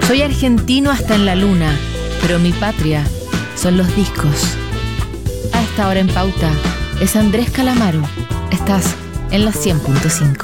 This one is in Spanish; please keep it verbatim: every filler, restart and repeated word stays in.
Soy argentino hasta en la luna, pero mi patria son los discos. A esta hora en Pauta es Andrés Calamaro. Estás en la cien punto cinco.